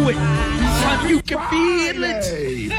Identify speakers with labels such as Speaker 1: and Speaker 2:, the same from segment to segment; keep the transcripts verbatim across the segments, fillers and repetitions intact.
Speaker 1: feel it. Son, you can feel it.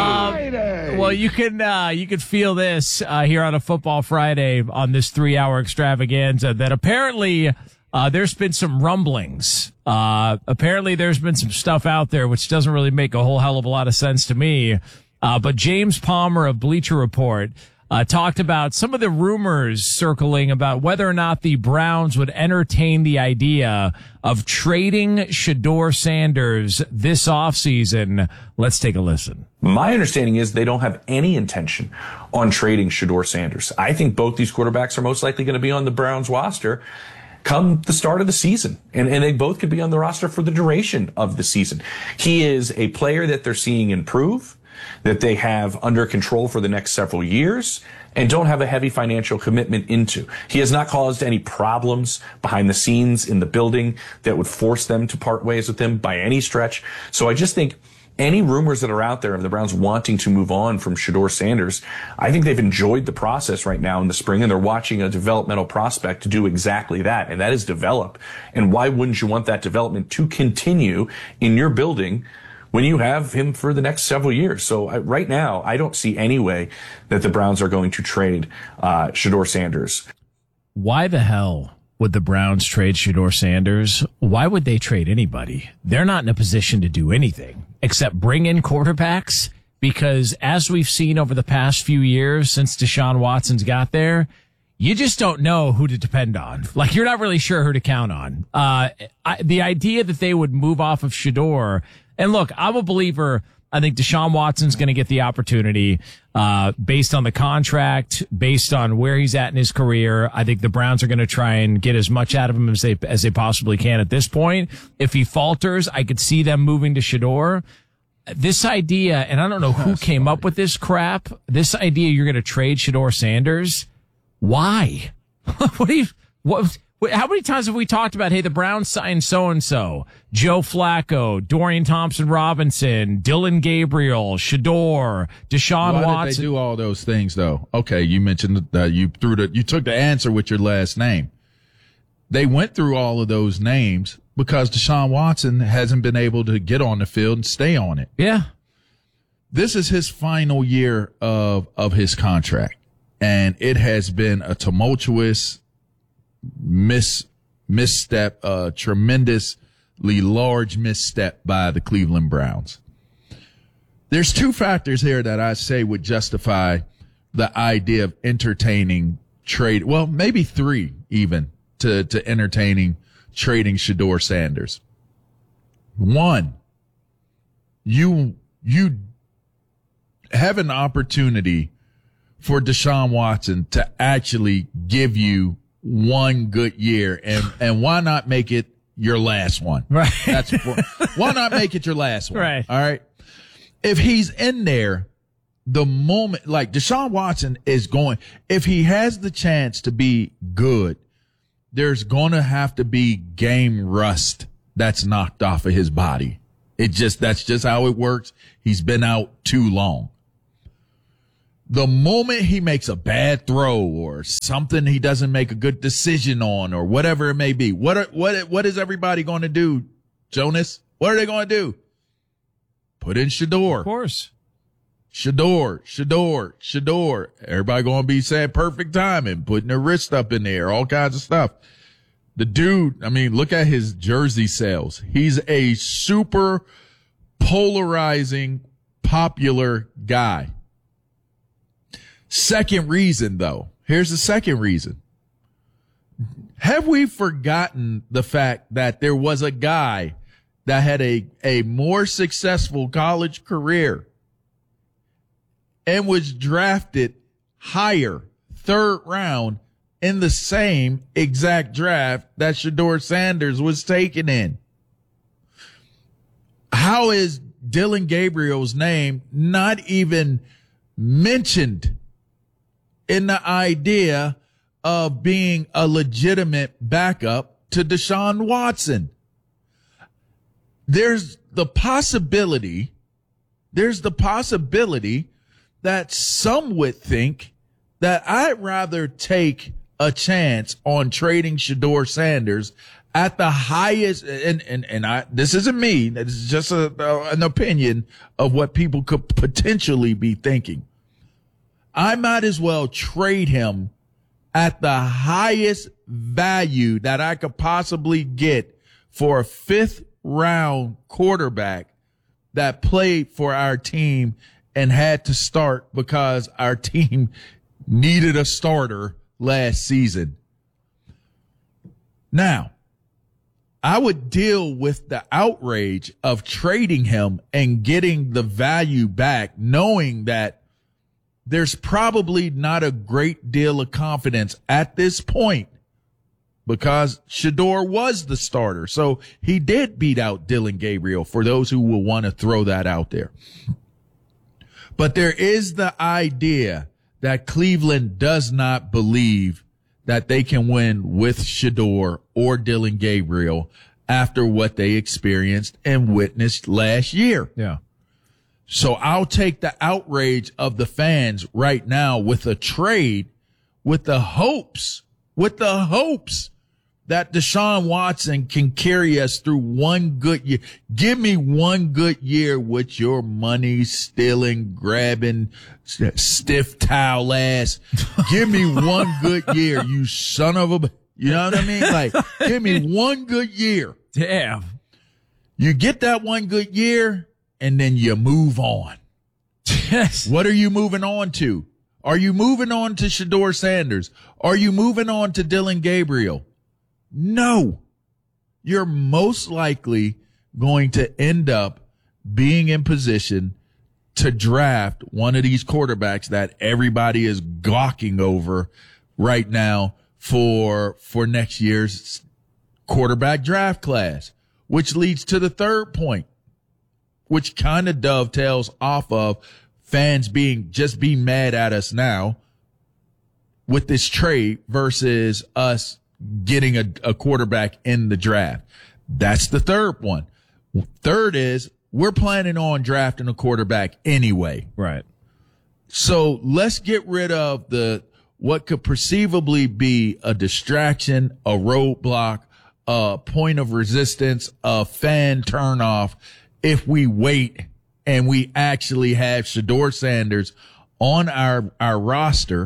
Speaker 2: Um, well, you can uh, you can feel this uh, here on a Football Friday on this three-hour extravaganza that apparently uh, there's been some rumblings. Uh, apparently there's been some stuff out there which doesn't really make a whole hell of a lot of sense to me. Uh, but James Palmer of Bleacher Report Uh, talked about some of the rumors circling about whether or not the Browns would entertain the idea of trading Shedeur Sanders this offseason. Let's take a listen.
Speaker 3: My understanding is they don't have any intention on trading Shedeur Sanders. I think both these quarterbacks are most likely going to be on the Browns roster come the start of the season. And, and they both could be on the roster for the duration of the season. He is a player that they're seeing improve, that they have under control for the next several years, and don't have a heavy financial commitment into. He has not caused any problems behind the scenes in the building that would force them to part ways with him by any stretch. So I just think any rumors that are out there of the Browns wanting to move on from Shedeur Sanders, I think they've enjoyed the process right now in the spring, and they're watching a developmental prospect to do exactly that, and that is develop. And why wouldn't you want that development to continue in your building when you have him for the next several years? So uh, right now, I don't see any way that the Browns are going to trade uh, Shedeur Sanders.
Speaker 2: Why the hell would the Browns trade Shedeur Sanders? Why would they trade anybody? They're not in a position to do anything except bring in quarterbacks, because as we've seen over the past few years since Deshaun Watson's got there, you just don't know who to depend on. Like, you're not really sure who to count on. Uh, I, the idea that they would move off of Shedeur. And look, I'm a believer. I think Deshaun Watson's going to get the opportunity, uh, based on the contract, based on where he's at in his career. I think the Browns are going to try and get as much out of him as they, as they possibly can at this point. If he falters, I could see them moving to Shedeur. This idea, and I don't know who came up with this crap, this idea you're going to trade Shedeur Sanders. Why? What do you, what, how many times have we talked about, hey, the Browns signed so-and-so, Joe Flacco, Dorian Thompson-Robinson, Dylan Gabriel, Shedeur, Deshaun
Speaker 1: Why
Speaker 2: Watson.
Speaker 1: Why did they do all those things, though? Okay, you mentioned that you threw the, you took the answer with your last name. They went through all of those names because Deshaun Watson hasn't been able to get on the field and stay on it.
Speaker 2: Yeah.
Speaker 1: This is his final year of, of his contract, and it has been a tumultuous miss, misstep, a tremendously large misstep by the Cleveland Browns. There's two factors here that I say would justify the idea of entertaining trade. Well, maybe three even to, to entertaining trading Shedeur Sanders. One, you, you have an opportunity for Deshaun Watson to actually give you one good year, and, and why not make it your last one?
Speaker 2: Right.
Speaker 1: That's why not make it your last one?
Speaker 2: Right.
Speaker 1: All right. If he's in there, the moment, like Deshaun Watson is going, if he has the chance to be good, there's going to have to be game rust that's knocked off of his body. It just, that's just how it works. He's been out too long. The moment he makes a bad throw or something he doesn't make a good decision on or whatever it may be, what are, what what is everybody going to do, Jonas? What are they going to do? Put in Shedeur.
Speaker 2: Of course.
Speaker 1: Shedeur, Shedeur, Shedeur. Everybody going to be saying perfect timing, putting their wrist up in the air, all kinds of stuff. The dude, I mean, look at his jersey sales. He's a super polarizing, popular guy. Second reason, though. Here's the second reason. Have we forgotten the fact that there was a guy that had a, a more successful college career and was drafted higher, third round, in the same exact draft that Shedeur Sanders was taken in? How is Dylan Gabriel's name not even mentioned in the idea of being a legitimate backup to Deshaun Watson? There's the possibility, there's the possibility that some would think that I'd rather take a chance on trading Shedeur Sanders at the highest, and, and, and I, this isn't me. It's just a, uh, an opinion of what people could potentially be thinking. I might as well trade him at the highest value that I could possibly get for a fifth round quarterback that played for our team and had to start because our team needed a starter last season. Now, I would deal with the outrage of trading him and getting the value back, knowing that there's probably not a great deal of confidence at this point because Shedeur was the starter. So he did beat out Dillon Gabriel, for those who will want to throw that out there. But there is the idea that Cleveland does not believe that they can win with Shedeur or Dillon Gabriel after what they experienced and witnessed last year.
Speaker 2: Yeah.
Speaker 1: So I'll take the outrage of the fans right now with a trade, with the hopes, with the hopes that Deshaun Watson can carry us through one good year. Give me one good year with your money stealing, grabbing, stiff towel ass. Give me one good year, you son of a, you know what I mean? Like, give me one good year.
Speaker 2: Damn.
Speaker 1: You get that one good year and then you move on.
Speaker 2: Yes.
Speaker 1: What are you moving on to? Are you moving on to Shedeur Sanders? Are you moving on to Dillon Gabriel? No, you're most likely going to end up being in position to draft one of these quarterbacks that everybody is gawking over right now for, for next year's quarterback draft class, which leads to the third point, which kind of dovetails off of fans being, just being mad at us now with this trade versus us getting a, a quarterback in the draft. That's the third one. Third is we're planning on drafting a quarterback anyway.
Speaker 2: Right.
Speaker 1: So let's get rid of the, what could perceivably be a distraction, a roadblock, a point of resistance, a fan turnoff if we wait and we actually have Shedeur Sanders on our, our roster.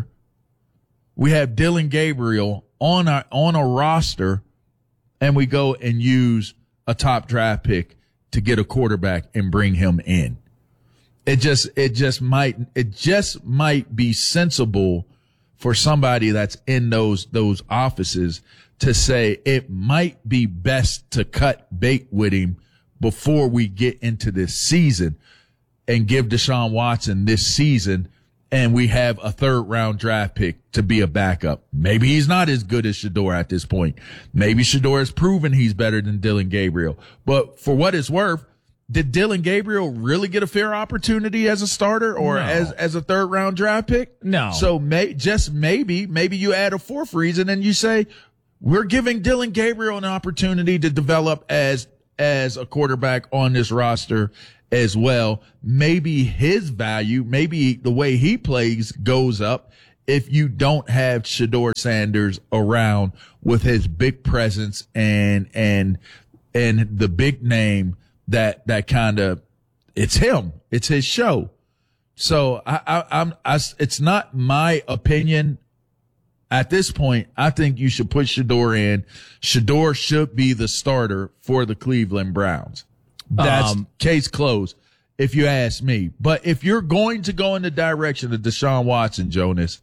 Speaker 1: We have Dillon Gabriel on our, on a roster, and we go and use a top draft pick to get a quarterback and bring him in. It just, it just might, it just might be sensible for somebody that's in those, those offices to say it might be best to cut bait with him before we get into this season and give Deshaun Watson this season. And we have a third round draft pick to be a backup. Maybe he's not as good as Shedeur at this point. Maybe Shedeur has proven he's better than Dillon Gabriel. But for what it's worth, did Dillon Gabriel really get a fair opportunity as a starter or
Speaker 2: No.
Speaker 1: as, as a third round draft pick?
Speaker 2: No.
Speaker 1: So may, just maybe, maybe you add a fourth reason and you say, we're giving Dillon Gabriel an opportunity to develop as, as a quarterback on this roster as well. Maybe his value, maybe the way he plays goes up if you don't have Shedeur Sanders around with his big presence and, and, and the big name that, that kind of, it's him. It's his show. So I, I, I'm, I, it's not my opinion. At this point, I think you should put Shedeur in. Shedeur should be the starter for the Cleveland Browns. That's um, case closed, if you ask me. But if you're going to go in the direction of Deshaun Watson, Jonas,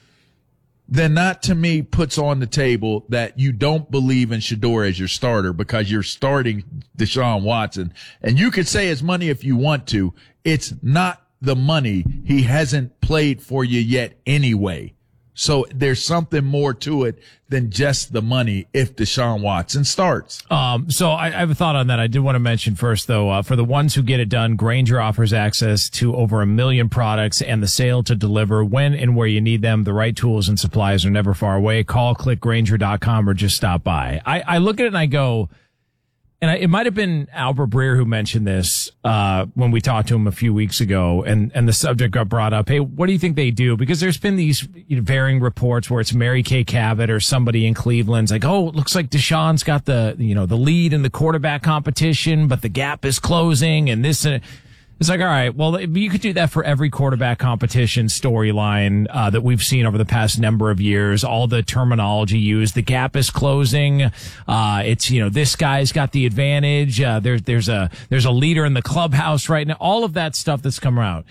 Speaker 1: then that to me puts on the table that you don't believe in Shedeur as your starter because you're starting Deshaun Watson. And you could say it's money if you want to. It's not the money. He hasn't played for you yet anyway. So there's something more to it than just the money if Deshaun Watson starts.
Speaker 2: Um, so I, I have a thought on that. I did want to mention first, though, uh, for the ones who get it done, Grainger offers access to over a million products and the sale to deliver when and where you need them. The right tools and supplies are never far away. Call, click Grainger dot com or just stop by. I, I look at it and I go, and I, it might have been Albert Breer who mentioned this uh, when we talked to him a few weeks ago, and, and the subject got brought up. Hey, what do you think they do? Because there's been these you know, varying reports where it's Mary Kay Cabot or somebody in Cleveland's like, oh, it looks like Deshaun's got the you know the lead in the quarterback competition, but the gap is closing, and this. Uh, It's like, all right, well, you could do that for every quarterback competition storyline uh, that we've seen over the past number of years. All the terminology used, the gap is closing. Uh, it's, you know, this guy's got the advantage. Uh, there's, there's a, there's a leader in the clubhouse right now. All of that stuff that's come out.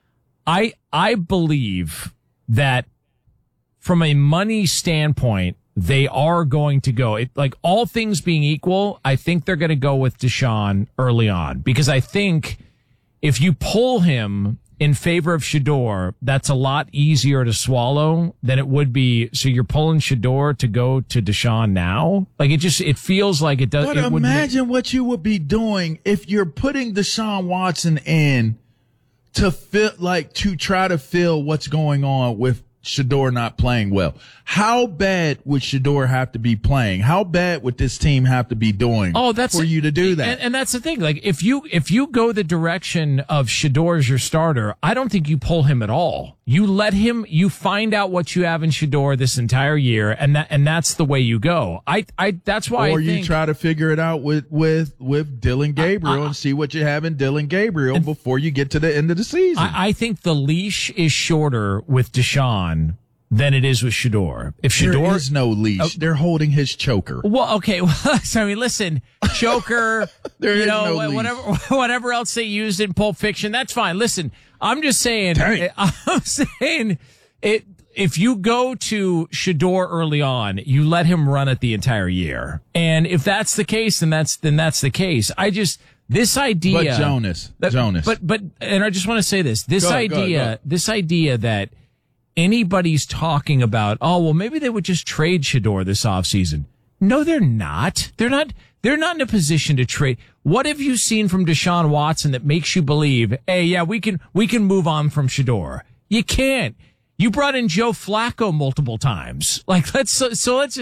Speaker 2: I, I believe that from a money standpoint, they are going to go, it, like all things being equal, I think they're going to go with Deshaun early on because I think if you pull him in favor of Shedeur, that's a lot easier to swallow than it would be. So you're pulling Shedeur to go to Deshaun now? Like it just, it feels like it does.
Speaker 1: But
Speaker 2: it
Speaker 1: imagine what you would be doing if you're putting Deshaun Watson in to fill, like to try to fill what's going on with Shedeur not playing well. How bad would Shedeur have to be playing? How bad would this team have to be doing
Speaker 2: oh, that's
Speaker 1: for you to do that?
Speaker 2: And, and that's the thing. Like if you if you go the direction of Shedeur as your starter, I don't think you pull him at all. You let him. You find out what you have in Shedeur this entire year, and that and that's the way you go. I I that's why.
Speaker 1: Or
Speaker 2: I
Speaker 1: you
Speaker 2: think,
Speaker 1: try to figure it out with with with Dylan Gabriel
Speaker 2: I, I,
Speaker 1: and see what you have in Dylan Gabriel before you get to the end of the season.
Speaker 2: I, I think the leash is shorter with Deshaun than it is with Shedeur. If Shedeur
Speaker 1: there is no leash, oh, they're holding his choker.
Speaker 2: Well, okay. Well, so, I mean, listen, choker.
Speaker 1: there
Speaker 2: you
Speaker 1: is
Speaker 2: know,
Speaker 1: no
Speaker 2: whatever,
Speaker 1: leash.
Speaker 2: whatever else they used in Pulp Fiction, that's fine. Listen, I'm just saying.
Speaker 1: Dang.
Speaker 2: I'm saying it. If you go to Shedeur early on, you let him run it the entire year, and if that's the case, then that's then that's the case. I just. This idea,
Speaker 1: but Jonas,
Speaker 2: that,
Speaker 1: Jonas,
Speaker 2: but but, and I just want to say this: this
Speaker 1: go ahead,
Speaker 2: idea,
Speaker 1: go ahead, go ahead.
Speaker 2: this idea that anybody's talking about, oh, well, maybe they would just trade Shedeur this offseason. No, they're not. They're not. They're not in a position to trade. What have you seen from Deshaun Watson that makes you believe, hey, yeah, we can we can move on from Shedeur? You can't. You brought in Joe Flacco multiple times. Like let's so, so let's.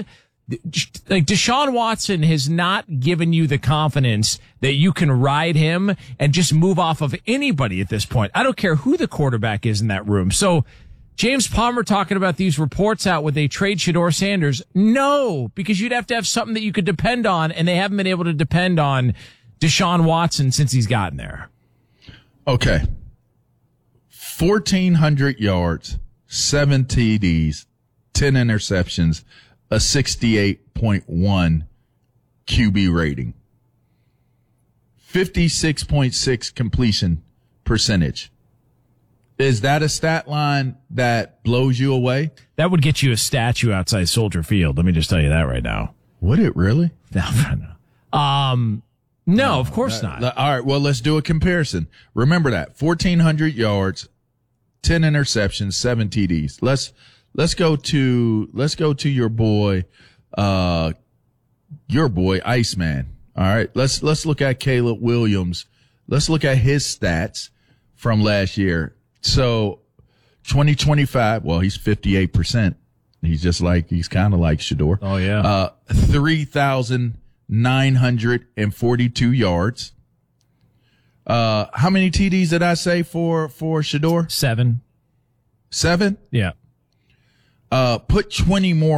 Speaker 2: Like Deshaun Watson has not given you the confidence that you can ride him and just move off of anybody at this point. I don't care who the quarterback is in that room. So James Palmer talking about these reports out would they trade Shedeur Sanders? No, because you'd have to have something that you could depend on, and they haven't been able to depend on Deshaun Watson since he's gotten there.
Speaker 1: Okay. fourteen hundred yards, seven T Ds, ten interceptions, a sixty-eight point one Q B rating, fifty-six point six completion percentage. Is that a stat line that blows you away?
Speaker 2: That would get you a statue outside Soldier Field. Let me just tell you that right now.
Speaker 1: Would it really?
Speaker 2: um, no,
Speaker 1: no,
Speaker 2: of course
Speaker 1: that,
Speaker 2: not.
Speaker 1: All right. Well, let's do a comparison. Remember that fourteen hundred yards, ten interceptions, seven T Ds. Let's, Let's go to, let's go to your boy, uh, your boy, Iceman. All right. Let's, let's look at Caleb Williams. Let's look at his stats from last year. So twenty twenty-five, well, he's fifty-eight percent. He's just like, he's kind of like Shedeur.
Speaker 2: Oh, yeah.
Speaker 1: Uh, three thousand nine hundred forty-two yards. Uh, how many T Ds did I say for, for Shedeur?
Speaker 2: Seven.
Speaker 1: Seven?
Speaker 2: Yeah.
Speaker 1: Uh, put twenty more